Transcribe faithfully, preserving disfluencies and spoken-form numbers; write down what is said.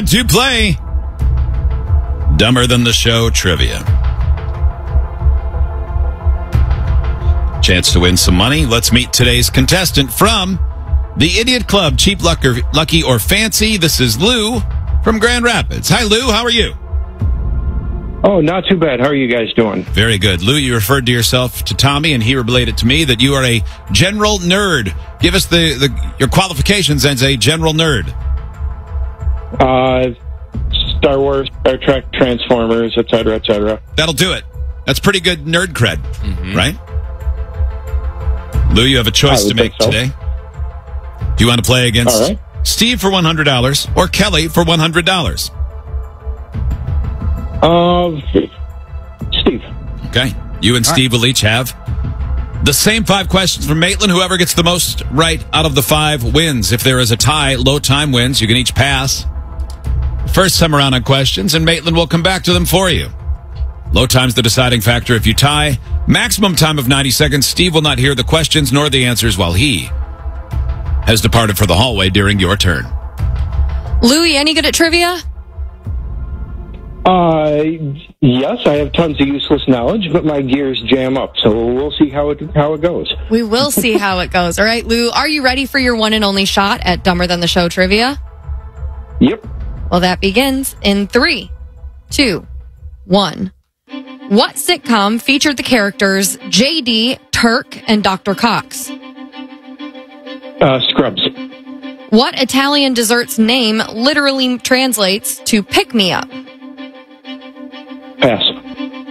time to play Dumber Than the Show trivia. Chance to win some money. Let's meet today's contestant from the Idiot Club, Cheap, Luck or, Lucky, or Fancy. This is Lou from Grand Rapids. Hi, Lou. How are you? Oh, not too bad. How are you guys doing? Very good. Lou, you referred to yourself to Tommy, and he related to me that you are a general nerd. Give us the, the your qualifications as a general nerd. Uh, Star Wars, Star Trek, Transformers, et cetera, et cetera. That'll do it. That's pretty good nerd cred, mm-hmm. right? Lou, you have a choice to make so. today. Do you want to play against right. Steve for one hundred dollars or Kelly for one hundred dollars? Uh, Steve. Okay. You and All Steve right. will each have the same five questions from Maitland. Whoever gets the most right out of the five wins. If there is a tie, low time wins. You can each pass first time around on questions, and Maitland will come back to them for you. Low time's the deciding factor. If you tie, maximum time of ninety seconds. Steve will not hear the questions nor the answers while he has departed for the hallway during your turn. Louie, any good at trivia? Uh, yes, I have tons of useless knowledge, but my gears jam up, so we'll see how it how it goes. We will see how it goes. All right, Lou, are you ready for your one and only shot at Dumber Than the Show trivia? Yep. Well, that begins in three, two, one. What sitcom featured the characters J D, Turk, and Doctor Cox? Uh, Scrubs. What Italian dessert's name literally translates to pick me up?